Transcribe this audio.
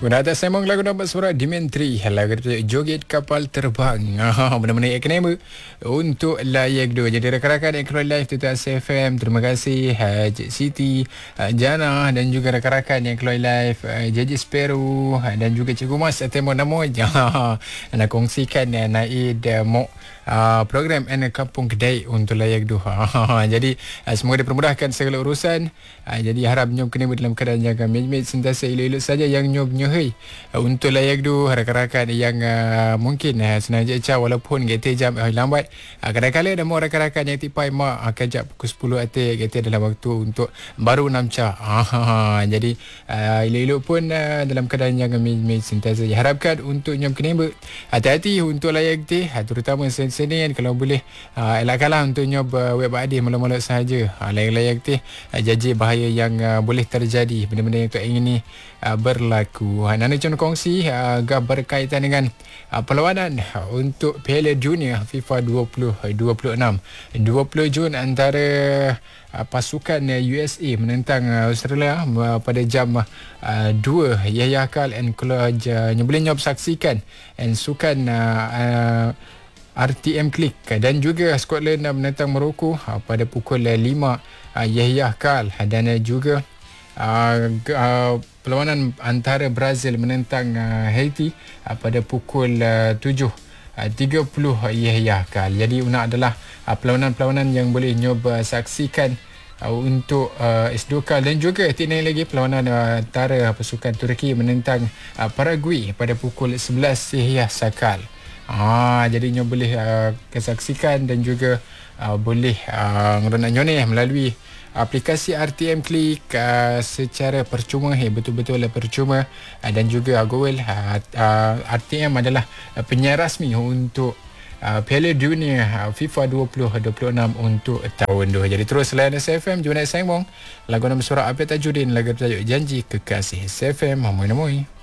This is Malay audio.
Guna atas sembang lagu nampak suara Dimentri, lagu joget kapal terbang. Benar-benar ikonema untuk layak dua. Jadi rakan-rakan yang keluar live tu FM, terima kasih Cik Siti, Jana dan juga rakan-rakan yang keluar live, JJ Sparrow dan juga Cikgu Mas Temo Namo. Nak kongsikan Naid Mok program Kampung Kedai untuk layak dua. Jadi semoga dipermudahkan segala urusan. Jadi harap nyob kena dalam keadaan jaga mej-mej sentiasa elok-elok saja yang nyob nyohei untuk layak dua rakan-rakan yang mungkin senang je cah walaupun kita jam lambat. Kadang-kadang ada mau rakan-rakan yang tipai mak akan jap pukul 10 atik kita dalam waktu untuk baru 6 cah. Jadi elok-elok pun dalam keadaan jaga mej-mej sentiasa. Harapkan untuk nyob kena hati-hati untuk layak teh, terutama Senin kalau boleh elakkanlah untuk nyob web adih malam-malam sahaja. Layak-layak teh janji bahaya yang boleh terjadi, benda-benda yang tak ingin ni berlaku. Nana Cun kongsi berkaitan dengan perlawanan untuk Piala Dunia FIFA 2026 20 Jun antara pasukan USA menentang Australia pada jam 2 Yahya Kal and Keluarga boleh nyob saksikan and sukan RTM Klik dan juga Scotland menentang Morocco pada pukul 5 Yahya Kal dan juga perlawanan antara Brazil menentang Haiti pada pukul 7:30 Yahya Kal. Jadi una adalah perlawanan-perlawanan yang boleh nyob saksikan untuk S2 dan juga tinai lagi perlawanan antara pasukan Turki menentang Paraguay pada pukul 11 Yahya Kal. Jadi nyob boleh kesaksikan dan juga boleh ngeronak nyoneh melalui aplikasi RTM Klik secara percuma, betul-betul percuma. Dan juga Google RTM adalah penyiar rasmi untuk Piala Dunia FIFA 2026 untuk tahun 2. Jadi terus layan SFM, jom naik sembang lagu nama suara Abid Tajudin, lagu bertajuk Janji Kekasih. SFM, Hamui Namui.